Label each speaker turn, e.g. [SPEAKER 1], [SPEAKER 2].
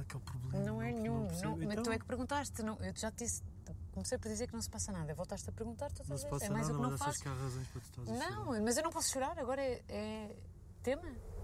[SPEAKER 1] que é o problema?
[SPEAKER 2] Não é nenhum. Mas
[SPEAKER 1] Então,
[SPEAKER 2] tu é que perguntaste. Não, eu já te disse. Comecei por dizer que não se passa nada. Voltaste a perguntar, tu
[SPEAKER 1] não
[SPEAKER 2] estás
[SPEAKER 1] se
[SPEAKER 2] a
[SPEAKER 1] passa
[SPEAKER 2] é mais
[SPEAKER 1] nada,
[SPEAKER 2] o que não
[SPEAKER 1] mas achas
[SPEAKER 2] faço.
[SPEAKER 1] que há razões para tu estás a chorar?
[SPEAKER 2] Não, mas eu não posso chorar. Agora é tema.